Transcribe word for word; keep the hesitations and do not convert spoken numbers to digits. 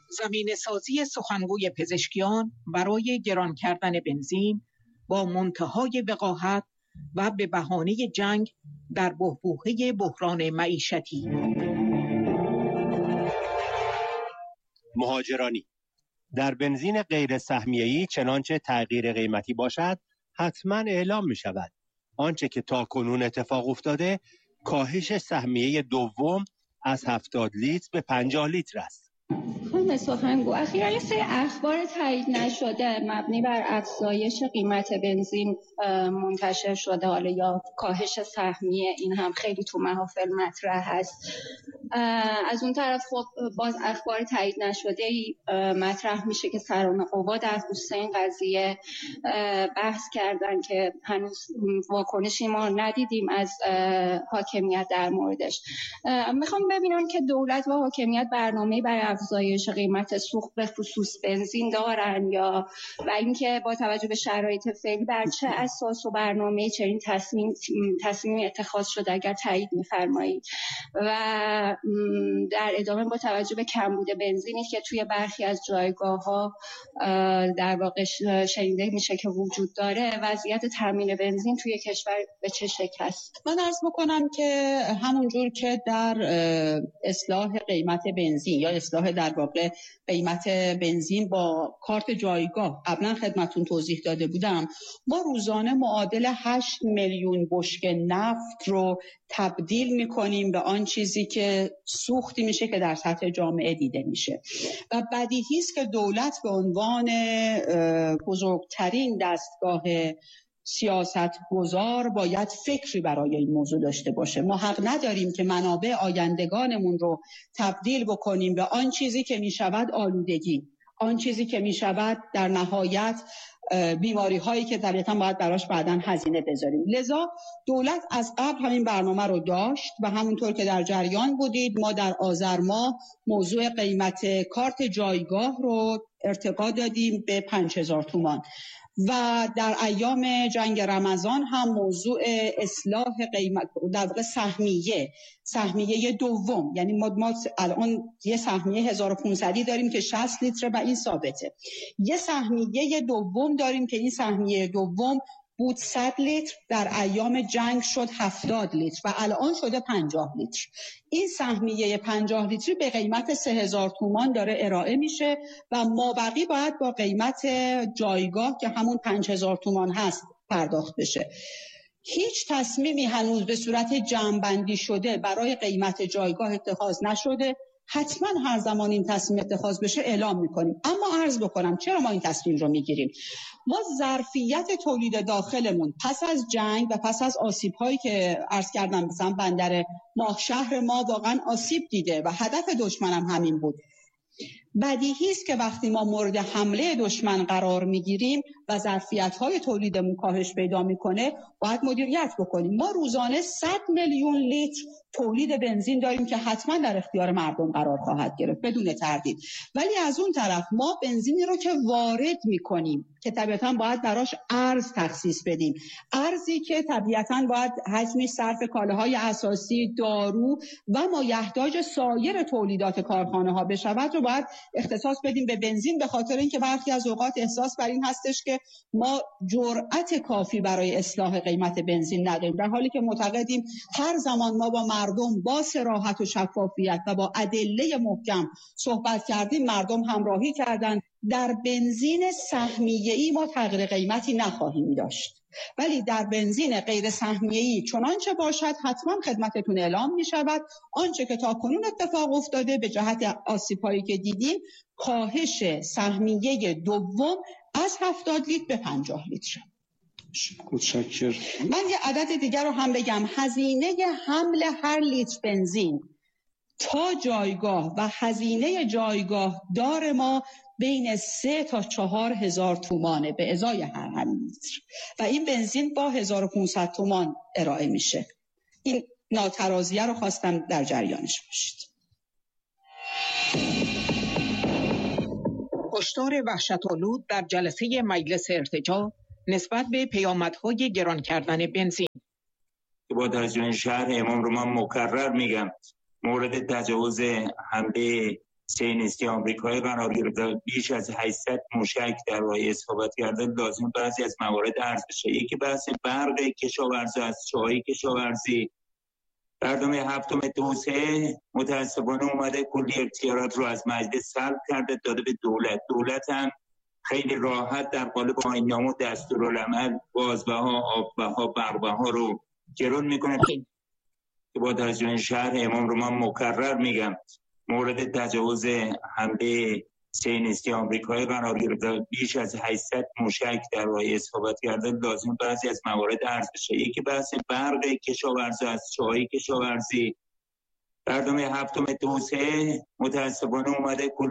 زمینه‌سازی سخنگوی پزشکیان برای گران کردن بنزین با منتهای وقاحت و به بهانه جنگ در بحبوحه بحران معیشتی. مهاجرانی: در بنزین غیر سهمیه‌ای چنانچه تغییر قیمتی باشد حتما اعلام می شود. آنچه که تا کنون اتفاق افتاده کاهش سهمیه دوم از هفتاد لیتر به پنجاه لیتر است. خانم سخنگو، اخیراً یه سری اخبار تایید نشده مبنی بر افزایش قیمت بنزین منتشر شده، حالا یا کاهش سهمیه، این هم خیلی تو محافل مطرح هست. از اون طرف خب باز اخبار تایید نشده مطرح میشه که سران قوا در خصوص این قضیه بحث کردن که هنوز واکنشی ما ندیدیم از حاکمیت در موردش. میخوام ببینم که دولت و حاکمیت برنامه‌ای برای افزایش قیمت سوخت به خصوص بنزین دارن یا و اینکه با توجه به شرایط فعلی بر چه اساس و برنامه‌ای چنین تصمیم تصمیمی اتخاذ شده اگر تایید می‌فرمایید. و در ادامه با توجه به کمبود بنزینی که توی برخی از جایگاه‌ها در واقع شنیده میشه که وجود داره، وضعیت تامین بنزین توی کشور به چه شکل است؟ من عرض بکنم که همونجور که در اصلاح قیمت بنزین یا اصلاح در واقع قیمت بنزین با کارت جایگاه قبلا خدمتون توضیح داده بودم، ما روزانه معادل هشت میلیون بشکه نفت رو تبدیل میکنیم به آن چیزی که سوختی میشه که در سطح جامعه دیده میشه و بدیهی است که دولت به عنوان بزرگترین دستگاه سیاست گذار باید فکری برای این موضوع داشته باشه. ما حق نداریم که منابع آیندگانمون رو تبدیل بکنیم به آن چیزی که میشود آلودگی، آن چیزی که میشود در نهایت بیماری هایی که طبیعتاً باید براش بعداً هزینه بذاریم. لذا دولت از قبل همین برنامه رو داشت و همونطور که در جریان بودید ما در آذر ماه موضوع قیمت کارت جایگاه رو ارتقا دادیم به پنج هزار تومان و در ایام جنگ رمضان هم موضوع اصلاح قیمت در واقع سهمیه سهمیه دوم، یعنی ما, ما الان یه سهمیه هزار و پانصد داریم که شصت لیتر و این ثابته، یه سهمیه دوم داریم که این سهمیه دوم بود صد لیتر، در ایام جنگ شد هفتاد لیتر و الان شده پنجاه لیتر. این سهمیه پنجاه لیتری به قیمت سه هزار تومان داره ارائه میشه و مابقی باید با قیمت جایگاه که همون پنج هزار تومان هست پرداخت بشه. هیچ تصمیمی هنوز به صورت جمع‌بندی شده برای قیمت جایگاه اتخاذ نشده. حتما هر زمان این تصمیم اتخاذ بشه اعلام میکنیم. اما عرض بکنم چرا ما این تصمیم رو میگیریم؟ ما ظرفیت تولید داخلمون پس از جنگ و پس از آسیب هایی که عرض کردم مثلا بندر ماهشهر ما واقعا آسیب دیده و هدف دشمنم همین بود. بدیهی است که وقتی ما مورد حمله دشمن قرار میگیریم و ظرفیت‌های تولیدمون کاهش پیدا میکنه باید مدیریت بکنیم. ما روزانه صد میلیون لیتر تولید بنزین داریم که حتما در اختیار مردم قرار خواهد گرفت بدون تردید، ولی از اون طرف ما بنزینی رو که وارد میکنیم که طبیعتاً باید براش ارز تخصیص بدیم، ارزی که طبیعتاً باید حجمش صرف کالاهای اساسی، دارو و مایحتاج سایر تولیدات کارخانه ها بشود رو باید اختصاص بدیم به بنزین، به خاطر اینکه برخی از اوقات احساس بر این هستش که ما جرأت کافی برای اصلاح قیمت بنزین نداریم، در حالی که معتقدیم هر زمان ما با مردم با صراحت و شفافیت و با ادله محکم صحبت کردیم مردم همراهی کردند. در بنزین سهمیه‌ای ما تغییر قیمتی نخواهیم داشت، ولی در بنزین غیر سهمیه‌ای چنانچه باشد حتما خدمتتون اعلام می شود. آنچه که تا کنون اتفاق افتاده به جهت آسیب‌هایی که دیدیم کاهش سهمیه دوم از هفتاد لیتر به پنجاه لیتر. متشکرم. من یه عدد دیگر رو هم بگم. هزینه حمل هر لیتر بنزین تا جایگاه و هزینه جایگاه دار ما بین سه تا چهار هزار تومانه به ازای هر هر لیتر و این بنزین با هزار و پانصد تومان ارائه میشه. این ناترازیه رو خواستم در جریانش باشید. هشدار وحشت‌آلود در جلسه مجلس ارتجاع نسبت به پیامدهای گران کردن بنزین. با توجه به شهر امام رو من مکرر میگم مورد تجاوز حمله صهیونیستی آمریکایی قرار گرفته، بیش از هشتصد موشک در راه اصابت کرده، لازم بعضی از موارد عرض بشه. یکی بحث برق کشاورزی است، چای کشاورزی. برنامه هفتم توسعه متاسفانه اومده کلی اختیارات رو از مجلس سلب کرده داده به دولت. دولت هم خیلی راحت در قالب آیین‌نامه و دستورالعمل گازبها، آببها، برقبها رو گرون میکنه که با توجه به شهر امام رو من مکرر میگم مورد تجاوز حمله صهیونیستی آمریکایی قرار گرفته، بیش از هشتصد موشک در راه اصابت کرده، لازم بعضی از موارد عرض بشه. یکی بحث برق کشاورزی است، چای کشاورزی. برنامه هفتم توسعه متاسفانه اومده کل